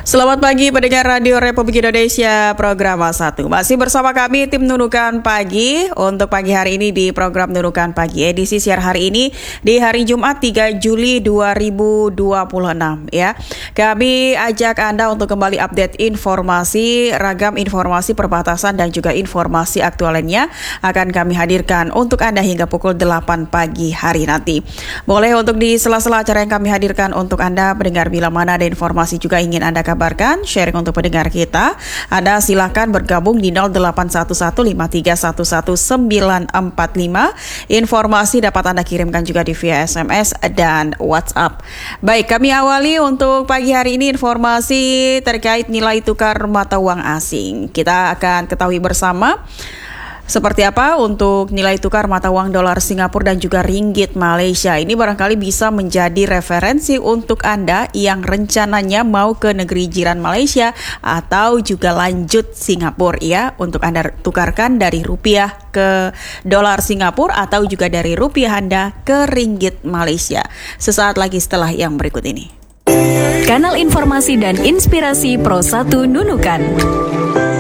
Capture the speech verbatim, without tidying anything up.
Selamat pagi pendengar Radio Republik Indonesia, program satu. Masih bersama kami tim Nunukan Pagi untuk pagi hari ini di program Nunukan Pagi edisi siar hari ini di hari Jumat tiga Juli dua ribu dua puluh enam ya. Kami ajak Anda untuk kembali update informasi, ragam informasi perbatasan dan juga informasi aktual lainnya akan kami hadirkan untuk Anda hingga pukul delapan pagi hari nanti. Boleh untuk di sela-sela acara yang kami hadirkan untuk Anda pendengar, bila mana ada informasi juga ingin Anda kabarkan, sharing untuk pendengar kita, Anda silakan bergabung di nol delapan satu satu lima tiga satu satu sembilan empat lima. Informasi dapat Anda kirimkan juga di via S M S dan WhatsApp. Baik, kami awali untuk pagi hari ini informasi terkait nilai tukar mata uang asing. Kita akan ketahui bersama seperti apa untuk nilai tukar mata uang dolar Singapura dan juga ringgit Malaysia. Ini barangkali bisa menjadi referensi untuk Anda yang rencananya mau ke negeri jiran Malaysia atau juga lanjut Singapura ya, untuk Anda tukarkan dari rupiah ke dolar Singapura atau juga dari rupiah Anda ke ringgit Malaysia. Sesaat lagi setelah yang berikut ini. Kanal informasi dan inspirasi Pro satu Nunukan.